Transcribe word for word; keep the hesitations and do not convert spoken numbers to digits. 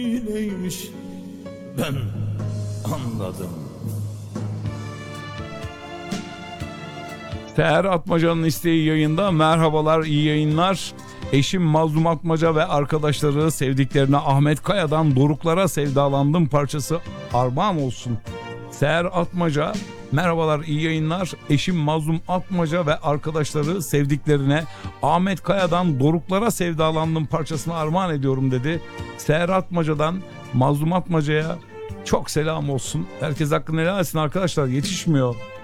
neymiş ben anladım. Seher Atmaca'nın isteği yayında. Merhabalar, iyi yayınlar. Eşim Mazlum Atmaca ve arkadaşları sevdiklerine Ahmet Kaya'dan Doruklara Sevdalandım parçası armağan olsun. Seher Atmaca, merhabalar, iyi yayınlar. Eşim Mazlum Atmaca ve arkadaşları sevdiklerine Ahmet Kaya'dan Doruklara Sevdalandım parçasını armağan ediyorum dedi. Seher Atmaca'dan Mazlum Atmaca'ya çok selam olsun. Herkes hakkını helal etsin arkadaşlar, yetişmiyor.